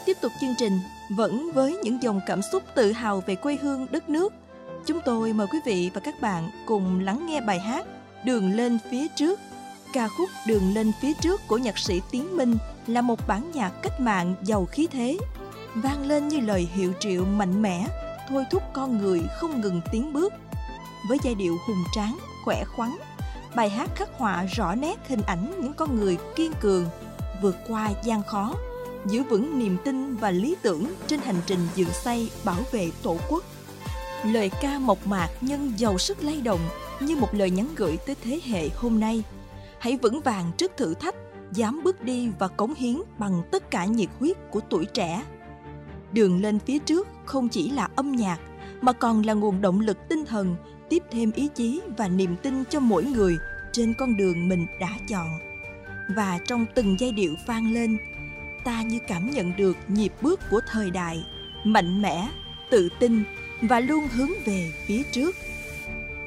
Tiếp tục chương trình, vẫn với những dòng cảm xúc tự hào về quê hương đất nước, chúng tôi mời quý vị và các bạn cùng lắng nghe bài hát Đường lên phía trước. Ca khúc Đường lên phía trước của nhạc sĩ Tiến Minh là một bản nhạc cách mạng giàu khí thế, vang lên như lời hiệu triệu mạnh mẽ, thôi thúc con người không ngừng tiến bước. Với giai điệu hùng tráng, khỏe khoắn, bài hát khắc họa rõ nét hình ảnh những con người kiên cường, vượt qua gian khó, giữ vững niềm tin và lý tưởng trên hành trình dựng xây bảo vệ Tổ quốc. Lời ca mộc mạc nhưng giàu sức lay động như một lời nhắn gửi tới thế hệ hôm nay. Hãy vững vàng trước thử thách, dám bước đi và cống hiến bằng tất cả nhiệt huyết của tuổi trẻ. Đường lên phía trước không chỉ là âm nhạc, mà còn là nguồn động lực tinh thần, tiếp thêm ý chí và niềm tin cho mỗi người trên con đường mình đã chọn. Và trong từng giai điệu vang lên, ta như cảm nhận được nhịp bước của thời đại, mạnh mẽ, tự tin và luôn hướng về phía trước.